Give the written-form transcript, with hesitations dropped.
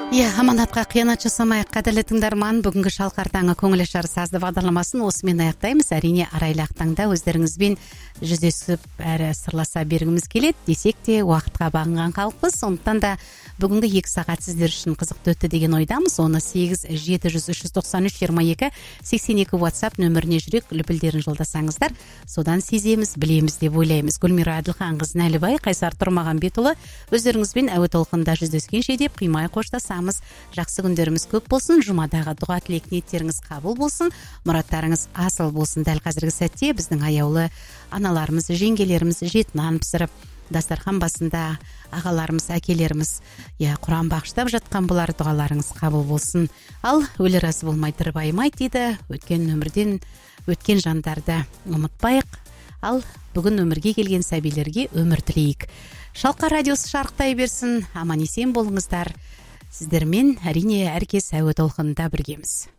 Аманатқа қиянат жасамайық, қадірлі тыңдарман. Бүгінгі шалқар таңы көңіл ашар сазды бағдарламасын осымен аяқтаймыз. Әрине арайлы ақтаңда өздеріңізбен жүздесіп әрі сырласа бергіміз келеді. Десек те уақытқа бағынған халықпыз. Сондықтан да бүгінгі 2 сағат сіздер үшін қызықты өтті деген ойдамыз. Оны 8-700-393-22-82 WhatsApp нөміріне жүрек лүпілдерін жолдасаңыздар. Содан сеземіз, білеміз деп ойлаймыз. Гүлмира Әділханқызы Нәлібай, Қайсар Тұрмағанбетұлы өздеріңізбен әуе толқында жүздескенше деп қимай қоштасамыз. Жақсы күндеріміз көп болсын, жұмадағы дұға тілек ниеттеріңіз қабыл болсын, мұраттарыңыз асыл болсын. Дәл қазіргі сәтте біздің аяулы аналарымыз, жеңгелеріміз жет нан пісіріп, дастархан басында ағаларымыз, әкелеріміз Құран бағыштап жатқан, бұлар дұғаларыңыз қабыл болсын. Ал өлі разы болмай тірі байымайды дейді. Өткен өмірден өткен жандарды ұмытпайық. Ал бүгін өмірге келген сәбилерге өмір тілейік. Шалқар радиосы шарықтай берсін. Аман есен болыңыздар. Сіздермен әрине әркез әуе толқынында біргеміз.